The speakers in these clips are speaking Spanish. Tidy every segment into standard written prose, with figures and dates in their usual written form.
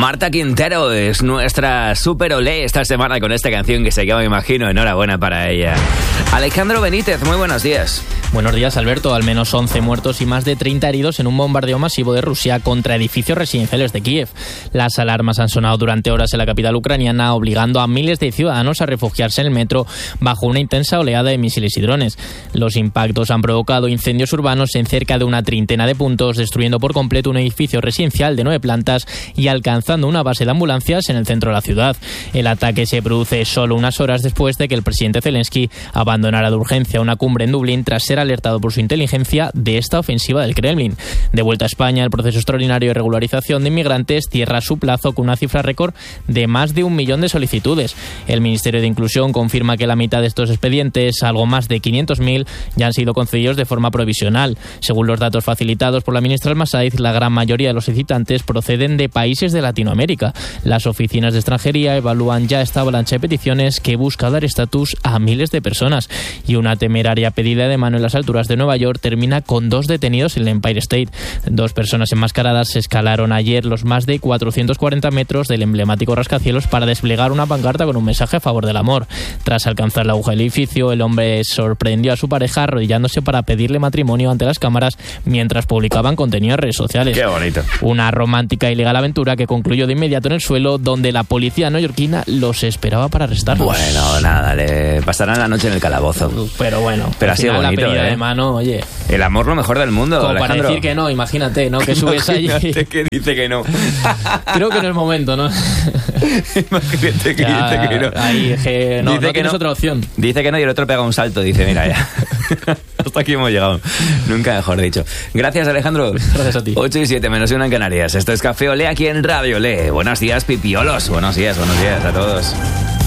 Marta Quintero es nuestra super olé esta semana con esta canción que se llama, me imagino, enhorabuena para ella. Alejandro Benítez, muy buenos días. Buenos días, Alberto. Al menos 11 muertos y más de 30 heridos en un bombardeo masivo de Rusia contra edificios residenciales de Kiev. Las alarmas han sonado durante horas en la capital ucraniana, obligando a miles de ciudadanos a refugiarse en el metro bajo una intensa oleada de misiles y drones. Los impactos han provocado incendios urbanos en cerca de una treintena de puntos, destruyendo por completo un edificio residencial de 9 plantas y alcanzando una base de ambulancias en el centro de la ciudad. El ataque se produce solo unas horas después de que el presidente Zelensky abandonara de urgencia una cumbre en Dublín tras ser alertado por su inteligencia de esta ofensiva del Kremlin. De vuelta a España, el proceso extraordinario de regularización de inmigrantes cierra su plazo con una cifra récord de más de 1 millón de solicitudes. El Ministerio de Inclusión confirma que la mitad de estos expedientes, algo más de 500.000, ya han sido concedidos de forma provisional. Según los datos facilitados por la ministra Almasaiz, la gran mayoría de los solicitantes proceden de países de Latinoamérica. Las oficinas de extranjería evalúan ya esta avalancha de peticiones que busca dar estatus a miles de personas. Y una temeraria pedida de mano en las alturas de Nueva York termina con 2 detenidos en el Empire State. 2 personas enmascaradas escalaron ayer los más de 440 metros del emblemático rascacielos para desplegar una pancarta con un mensaje a favor del amor. Tras alcanzar la aguja del edificio, el hombre sorprendió a su pareja arrodillándose para pedirle matrimonio ante las cámaras mientras publicaban contenido en redes sociales. ¡Qué bonito! Una romántica y legal aventura que concluyó de inmediato en el suelo, donde la policía neoyorquina los esperaba para arrestarlos. Bueno, nada, le pasarán la noche en el calabozo. Pero bueno, pero ha sido bonito, la pedida de mano, oye. El amor lo mejor del mundo, como Alejandro. Para decir que no, imagínate, ¿no? Que subes allí. Que dice que no. Creo que no es momento, ¿no? Imagínate que ya, dice que no. Ahí, que no, dice no que tienes otra opción. Dice que no y el otro pega un salto. Dice, mira, ya. Hasta aquí hemos llegado. Nunca mejor dicho. Gracias, Alejandro. Gracias a ti. 8:07 menos 1 en Canarias. Esto es Café Olé aquí en Radio Olé. Buenos días, pipiolos. Buenos días a todos.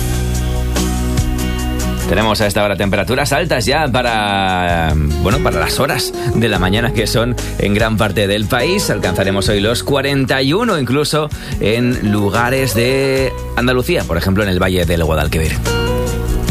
Tenemos a esta hora temperaturas altas ya para las horas de la mañana que son en gran parte del país. Alcanzaremos hoy los 41 incluso en lugares de Andalucía, por ejemplo en el Valle del Guadalquivir.